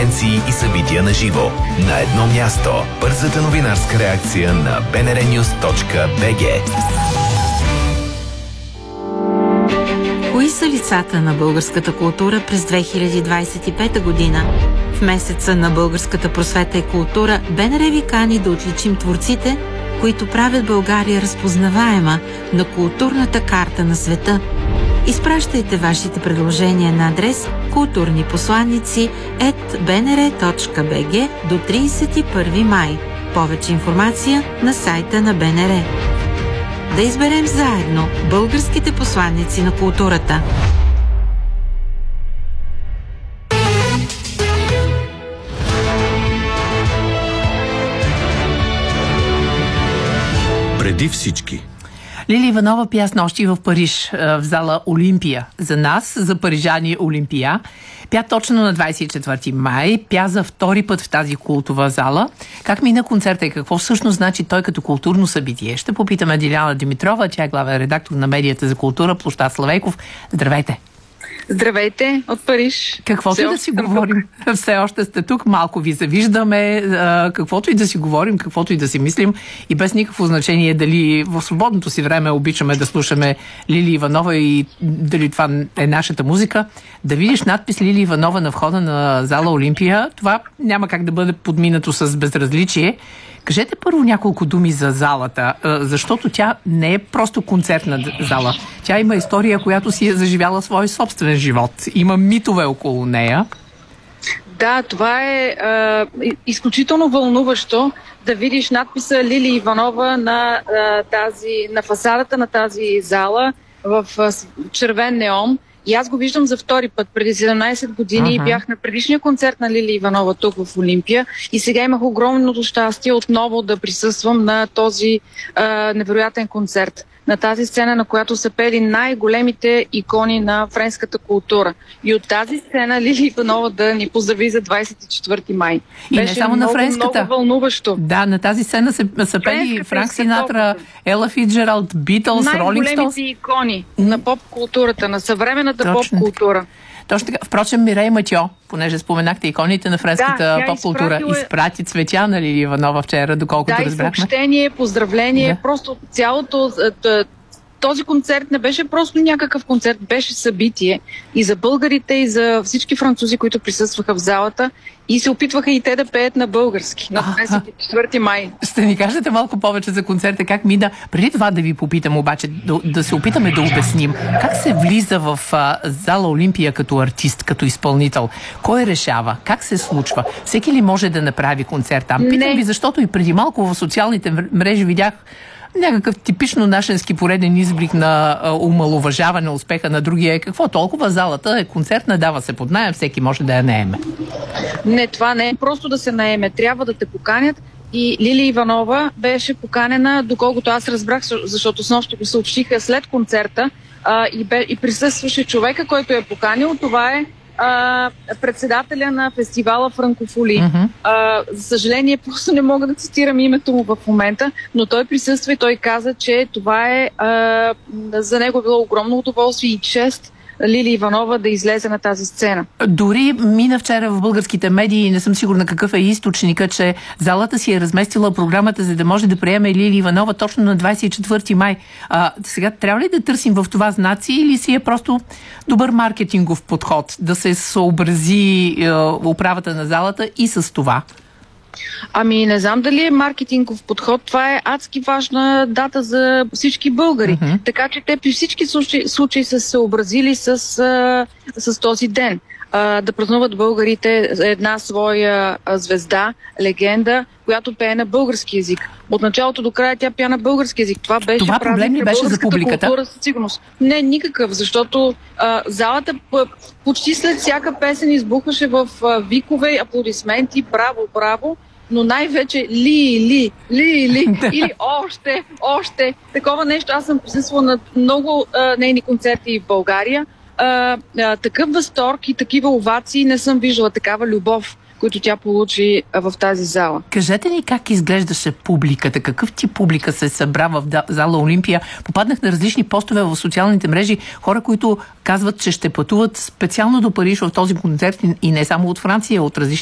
тенденции и събития на живо. На едно място. Бързата новинарска реакция на bnrnews.bg. Кои са лицата на българската култура през 2025 година? В месеца на българската просвета и култура БНР ви кани да отличим творците, които правят България разпознаваема на културната карта на света. Изпращайте вашите предложения на адрес kulturniposlanici@bnr.bg до 31 май. Повече информация на сайта на БНР. Да изберем заедно българските посланици на културата. Преди всички. Лили Иванова пя с нощи в Париж, в зала Олимпия. За нас, за парижани Олимпия. Пя точно на 24 май, пя за втори път в тази култова зала. Как мина концерта и какво всъщност значи той като културно събитие? Ще попитаме Диляна Димитрова, тя е главен редактор на медията за култура, площад Славейков. Здравейте! Здравейте от Париж. Каквото и да си говорим, все още сте тук, малко ви завиждаме, каквото и да си говорим, каквото и да си мислим и без никакво значение дали в свободното си време обичаме да слушаме Лили Иванова и дали това е нашата музика, да видиш надпис Лили Иванова на входа на зала Олимпия, това няма как да бъде подминато с безразличие. Кажете първо няколко думи за залата, защото тя не е просто концертна зала. Тя има история, която си е заживяла свой собствен живот. Има митове около нея. Да, това е изключително вълнуващо да видиш надписа Лили Иванова на фасадата на тази зала в червен неон. И аз го виждам за втори път. Преди 17 години бях на предишния концерт на Лили Иванова тук в Олимпия и сега имах огромното щастие отново да присъствам на този невероятен концерт. На тази сцена, на която са пели най-големите икони на френската култура. И от тази сцена Лили Иванова да ни поздрави за 24 май. И беше не само много, на френската. много вълнуващо. Да, на тази сцена са пели Франк Синатра, Ела Фицджералд, Битълс, Ролинг Стоунс. Най-големите икони на поп-културата, на съвременната поп-култура. Точно така. Впрочем, Мирей Матьо, понеже споменахте иконите на френската поп-култура, изпрати цветя на Лили Иванова вчера, доколкото разбрахме. Да, съобщение, поздравление, просто цялото... Този концерт не беше просто някакъв концерт, беше събитие и за българите, и за всички французи, които присъстваха в залата и се опитваха и те да пеят на български на 24 май. Ще ни кажете малко повече за концерта, как мина. Преди това да ви попитам обаче, да се опитаме да обясним как се влиза в зала Олимпия като артист, като изпълнител. Кой решава? Как се случва? Всеки ли може да направи концерт там? Питам ви, защото и преди малко в социалните мрежи видях някакъв типично нашенски пореден изблик на омаловажаване успеха на другия. Какво толкова? Залата е концертна, дава се под наем, всеки може да я наеме. Не, това не е просто да се наеме. Трябва да те поканят. И Лили Иванова беше поканена, доколкото аз разбрах, защото с нощи го съобщиха след концерта и присъстваше човека, който е поканил. Това е председателя на фестивала Франкофоли. За съжаление, просто не мога да цитирам името му в момента, но той присъства и той каза, че това е за него било огромно удоволствие и чест Лили Иванова да излезе на тази сцена. Дори мина вчера в българските медии, не съм сигурна какъв е източника, че залата си е разместила програмата, за да може да приеме Лили Иванова точно на 24 май. Сега трябва ли да търсим в това знаци или си е просто добър маркетингов подход да се съобрази управата на залата и с това? Ами не знам дали е маркетингов подход. Това е адски важна дата за всички българи. Така че те при всички случаи са се съобразили с този ден. Да празнуват българите една своя звезда, легенда, която пее на български език. От началото до края тя пее на български език. Това проблем ли беше за публиката? Култура, със сигурност. Не, никакъв, защото залата почти след всяка песен избухваше в викове и аплодисменти. Браво, браво! Но най-вече ли, или още. Такова нещо. Аз съм присъствала на много нейни концерти в България. Такъв възторг и такива овации не съм виждала, такава любов, които тя получи в тази зала. Кажете ни как изглеждаше публиката, какъв тип публика се събра в зала Олимпия. Попаднах на различни постове в социалните мрежи, хора, които казват, че ще пътуват специално до Париж в този концерт и не само от Франция, от различни